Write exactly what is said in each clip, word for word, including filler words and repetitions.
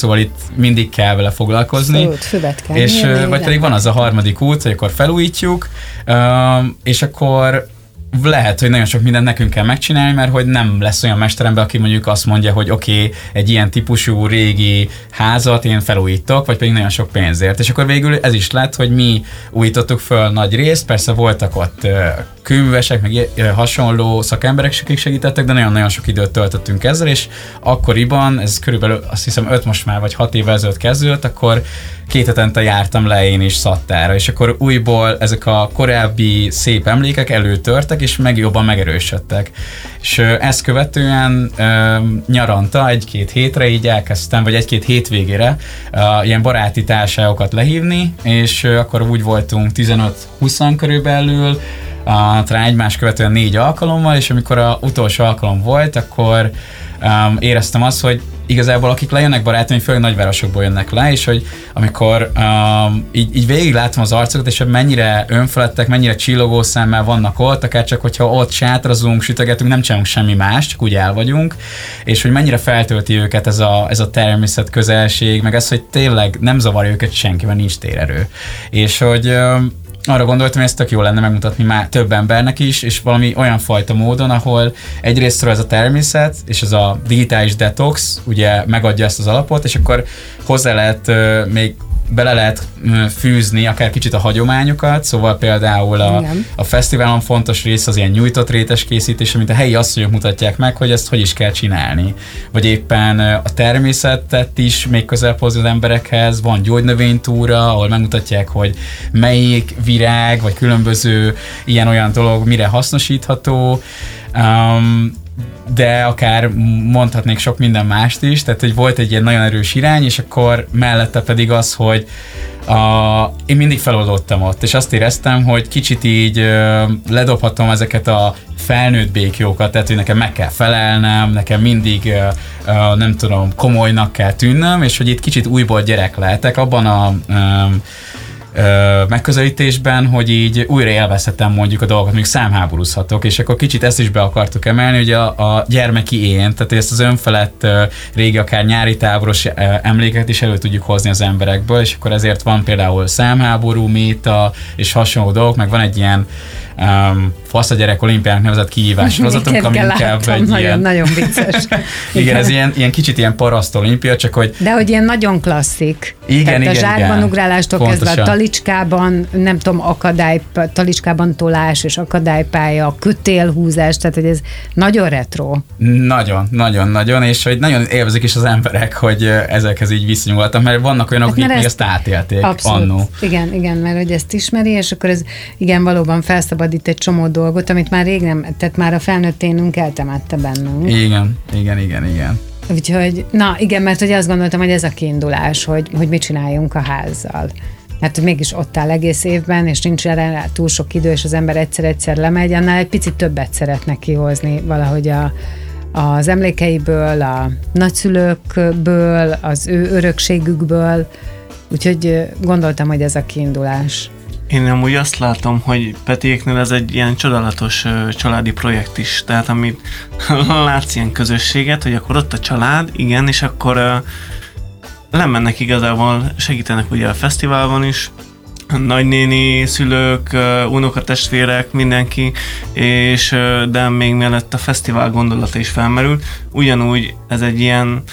szóval itt mindig kell vele foglalkozni. Abszolút, füvet kell és nyírni, vagy pedig van az a harmadik út, hogy akkor felújítjuk, és akkor lehet, hogy nagyon sok mindent nekünk kell megcsinálni, mert hogy nem lesz olyan mesterember, aki mondjuk azt mondja, hogy oké, okay, egy ilyen típusú régi házat én felújítok, vagy pedig nagyon sok pénzért. És akkor végül ez is lett, hogy mi újítottuk föl nagy részt, persze voltak ott kőművesek, meg hasonló szakemberek, akik segítettek, de nagyon-nagyon sok időt töltöttünk ezzel, és akkoriban, ez körülbelül azt hiszem öt most már, vagy hat évvel ezelőtt kezdődött, akkor két hetente jártam le én is Szattára, és akkor újból ezek a korábbi szép emlékek előtörtek, és meg jobban megerősödtek. És ezt követően nyaranta egy-két hétre így elkezdtem, vagy egy-két hétvégére ilyen baráti társaságokat lehívni, és akkor úgy voltunk tizenöt-húsz körülbelül, a, talán egymás követően négy alkalommal, és amikor az utolsó alkalom volt, akkor um, éreztem azt, hogy igazából akik lejönnek barátaim, főleg nagyvárosokból jönnek le, és hogy amikor um, így, így végig látom az arcokat, és hogy mennyire önfeledtek, mennyire csillogó szemmel vannak ott, akár csak hogyha ott sátrazunk, sütögetünk, nem csinálunk semmi más, csak úgy el vagyunk, és hogy mennyire feltölti őket ez a, ez a természet közelség, meg ez, hogy tényleg nem zavarja őket senki, mert nincs térerő. És hogy um, arra gondoltam, hogy ez tök jó lenne megmutatni már több embernek is, és valami olyan fajta módon, ahol egyrésztről ez a természet, és ez a digitális detox ugye megadja ezt az alapot, és akkor hozzá lehet uh, még bele lehet fűzni akár kicsit a hagyományokat, szóval például a, a fesztiválon fontos rész az ilyen nyújtott rétes készítés, amit a helyi asszonyok mutatják meg, hogy ezt hogy is kell csinálni. Vagy éppen a természetet is még közelebb hozni az emberekhez, van gyógynövénytúra, ahol megmutatják, hogy melyik virág, vagy különböző ilyen-olyan dolog mire hasznosítható. Um, de akár mondhatnék sok minden mást is, tehát hogy volt egy ilyen nagyon erős irány, és akkor mellette pedig az, hogy a, én mindig feloldottam ott, és azt éreztem, hogy kicsit így ö, ledobhatom ezeket a felnőtt békjókat, tehát hogy nekem meg kell felelnem, nekem mindig ö, ö, nem tudom, komolynak kell tűnnöm, és hogy itt kicsit újból gyerek lehetek abban a ö, Ö, megközelítésben, hogy így újra élvezhetem mondjuk a dolgokat, mondjuk számháborúzhatok, és akkor kicsit ezt is be akartuk emelni, hogy a, a gyermeki én, tehát ezt az önfelett ö, régi, akár nyári táboros ö, emléket is elő tudjuk hozni az emberekből, és akkor ezért van például számháború, méta, és hasonló dolgok, meg van egy ilyen um, fasz a gyerek olimpiának nevezett kihívás sorozatunk, ami inkább egy nagyon, ilyen... Nagyon vicces. Igen, ez ilyen, ilyen kicsit ilyen paraszt olimpia, csak hogy... De hogy ilyen nagyon klasszik. Igen, tehát igen, a zsákban igen. ugrálástól Pontosan. kezdve a talicskában, nem tudom, akadály, talicskában tolás és akadálypálya, kötélhúzás, tehát hogy ez nagyon retro. Nagyon, nagyon, nagyon, és hogy nagyon élvezik is az emberek, hogy ezekhez így viszonyultak, mert vannak olyanok, hát, akik még ezt átélték annó. Igen, igen, mert hogy ezt ismeri, és akkor ez igen, valóban felszabadít egy csomó dolgot, amit már rég nem, tehát már a felnőtt énünk eltemette bennünk. Igen, igen, igen, igen. Úgyhogy, na igen, mert hogy azt gondoltam, hogy ez a kiindulás, hogy, hogy mit csináljunk a házzal. Hát, hogy mégis ott áll egész évben, és nincs erre túl sok idő, és az ember egyszer-egyszer lemegy, annál egy picit többet szeretne kihozni valahogy a, az emlékeiből, a nagyszülőkből, az ő örökségükből, úgyhogy gondoltam, hogy ez a kiindulás. Én amúgy azt látom, hogy Petiéknél ez egy ilyen csodálatos uh, családi projekt is, tehát amit látsz ilyen közösséget, hogy akkor ott a család, igen, és akkor uh, lemennek igazából, segítenek ugye a fesztiválban is, nagynéni, szülők, uh, unokatestvérek, mindenki, és uh, de még mellett a fesztivál gondolata is felmerült. Ugyanúgy ez egy ilyen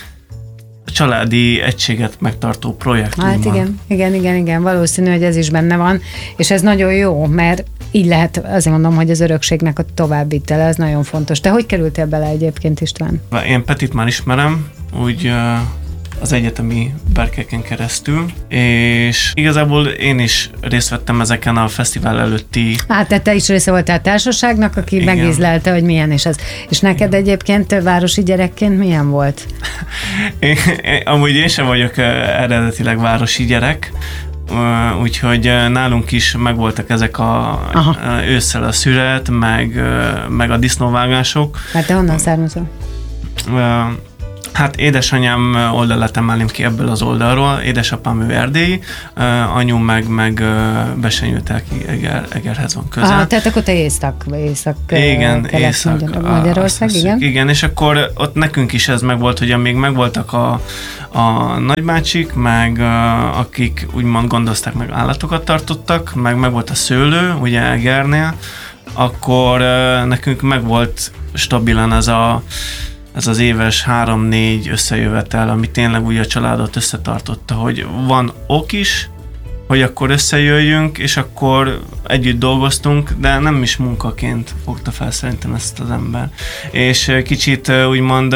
családi egységet megtartó projekt. Hát igen, igen, igen, igen, valószínű, hogy ez is benne van, és ez nagyon jó, mert így lehet, azért mondom, hogy az örökségnek a továbbvitele, ez nagyon fontos. Te hogy kerültél bele egyébként, István? Én Petit már ismerem, úgy az egyetemi berkeken keresztül, és igazából én is részt vettem ezeken a fesztivál előtti... Hát, te, te is része voltál a társaságnak, aki igen. megízlelte, hogy milyen is ez. És neked igen. egyébként városi gyerekként milyen volt? én, én, amúgy én sem vagyok eredetileg városi gyerek, úgyhogy nálunk is megvoltak ezek a Aha. ősszel a szület, meg, meg a disznóvágások. Hát te honnan származol? Hát édesanyám oldalát emelném ki ebből az oldalról, édesapám ő erdélyi, anyum meg, meg Besenyőtelki Eger, Egerhez van közel. Ah, tehát akkor te észak, észak igen, észak, Magyarország, igen. Igen, és akkor ott nekünk is ez megvolt, hogy amíg megvoltak a, a nagybácsik, meg a, akik úgymond gondozták, meg állatokat tartottak, meg megvolt a szőlő, ugye Egernél, akkor nekünk megvolt stabilan ez a ez az éves három-négy összejövetel, ami tényleg úgy a családot összetartotta, hogy van ok is, hogy akkor összejöjjünk, és akkor együtt dolgoztunk, de nem is munkaként fogta fel szerintem ezt az ember. És kicsit úgymond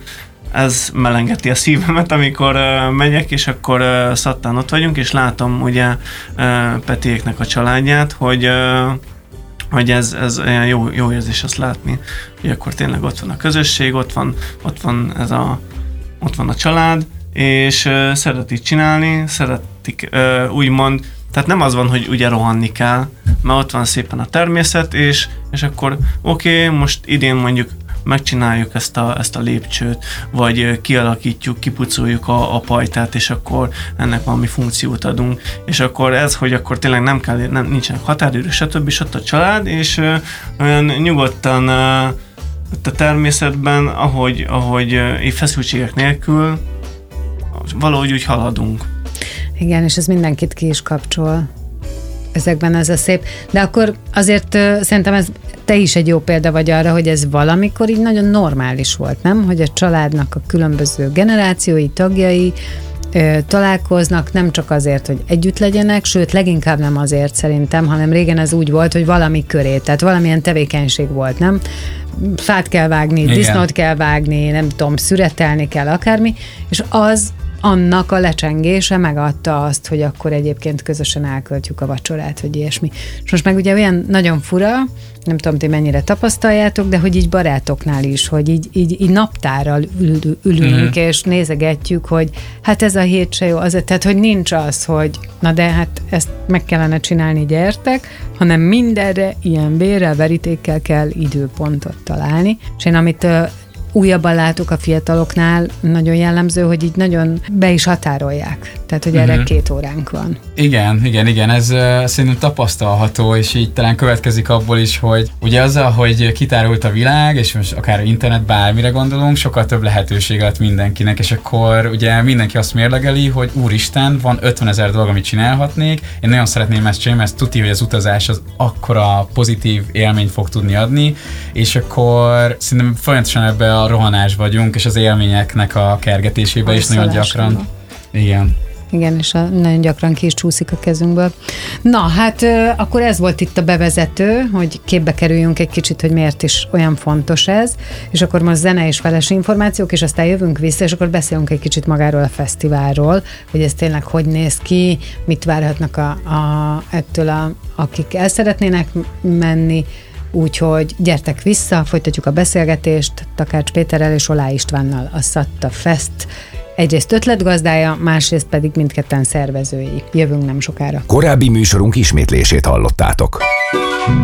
ez melengeti a szívemet, amikor megyek, és akkor szattán ott vagyunk, és látom ugye Petiéknek a családját, hogy hogy ez, ez olyan jó, jó érzés azt látni, hogy akkor tényleg ott van a közösség, ott van, ott van, ez a, ott van a család, és uh, szeretik csinálni, szeretik uh, úgymond, tehát nem az van, hogy ugye rohanni kell, mert ott van szépen a természet, és, és akkor oké, okay, most idén mondjuk megcsináljuk ezt a, ezt a lépcsőt, vagy kialakítjuk, kipucoljuk a, a pajtát, és akkor ennek valami funkciót adunk, és akkor ez, hogy akkor tényleg nem kell, nem, nincsenek határidők, stb. És ott a család, és ö, olyan nyugodtan ö, ott a természetben, ahogy, ahogy ö, feszültségek nélkül valahogy úgy haladunk. Igen, és ez mindenkit ki is kapcsol. Ezekben ez a szép. De akkor azért uh, szerintem ez, te is egy jó példa vagy arra, hogy ez valamikor így nagyon normális volt, nem? Hogy a családnak a különböző generációi, tagjai uh, találkoznak, nem csak azért, hogy együtt legyenek, sőt, leginkább nem azért szerintem, hanem régen ez úgy volt, hogy valami köré, tehát valamilyen tevékenység volt, nem? Fát kell vágni, igen. Disznót kell vágni, nem tudom, szüretelni kell, akármi, és az annak a lecsengése megadta azt, hogy akkor egyébként közösen elköltjük a vacsorát, vagy ilyesmi. És most meg ugye olyan nagyon fura, nem tudom, ti mennyire tapasztaljátok, de hogy így barátoknál is, hogy így, így, így naptárral ül, ülünk, mm-hmm. és nézegetjük, hogy hát ez a hét se jó, az, tehát hogy nincs az, hogy na de hát ezt meg kellene csinálni, gyertek, hanem mindenre ilyen vérrel, verítékkel kell időpontot találni. És én amit újabban látok a fiataloknál, nagyon jellemző, hogy így nagyon be is határolják. Tehát, hogy erre uh-huh. két óránk van. Igen, igen, igen, ez uh, szerintem tapasztalható, és így talán következik abból is, hogy ugye azzal, hogy kitárult a világ, és most akár internet, bármire gondolunk, sokkal több lehetőség lett mindenkinek, és akkor ugye mindenki azt mérlegeli, hogy úristen, van ötvenezer dolog, amit csinálhatnék, én nagyon szeretném ezt csinálni, mert tuti, hogy az utazás az akkora pozitív élményt fog tudni adni, és akkor szerintem folyamatosan ebbe a rohanás vagyunk, és az élményeknek a kergetésébe is nagyon gyakran. Igen. Igen, és a, nagyon gyakran ki is csúszik a kezünkből. Na, hát akkor ez volt itt a bevezető, hogy képbe kerüljünk egy kicsit, hogy miért is olyan fontos ez, és akkor most zene és feles információk, és aztán jövünk vissza, és akkor beszélünk egy kicsit magáról a fesztiválról, hogy ez tényleg hogy néz ki, mit várhatnak a, a, ettől, a, akik el szeretnének menni, úgyhogy gyertek vissza, folytatjuk a beszélgetést Takács Péterrel és Olá Istvánnal, a Szatta Fest egyrészt ötletgazdája, másrészt pedig mindketten szervezői. Jövünk nem sokára. Korábbi műsorunk ismétlését hallottátok.